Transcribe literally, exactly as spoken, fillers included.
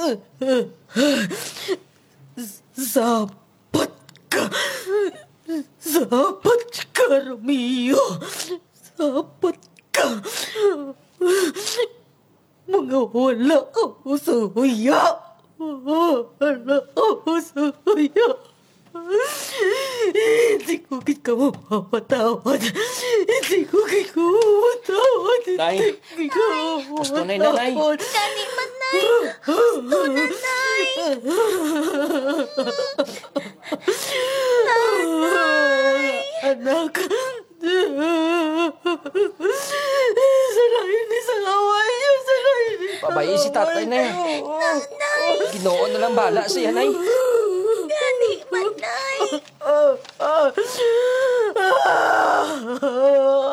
Sapat ka. Sapat ka, Romeo. Sapat ka. Mga wala ako suya. Wala ako suya. Hindi ko kita mapapatawad. Hindi ko kita mapapatawad. Nay, gusto na na, Nay. Gani man, Nay. Gusto na, Nay. Nanay. Anak. Sarayin ni sa away niyo. Sarayin ni sa Pabayi si tatay na. Nanay. Ginoo na lang bala siya, Nay. Gani man, Nay. Ah, ah, ah.